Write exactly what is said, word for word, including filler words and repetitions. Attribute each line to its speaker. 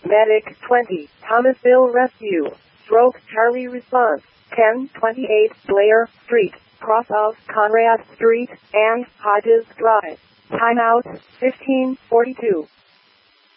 Speaker 1: Medic twenty, Thomasville Rescue. Stroke Charlie response, ten twenty-eight Blair Street, cross of Conrad Street and Hodges Drive. Timeout, fifteen forty-two.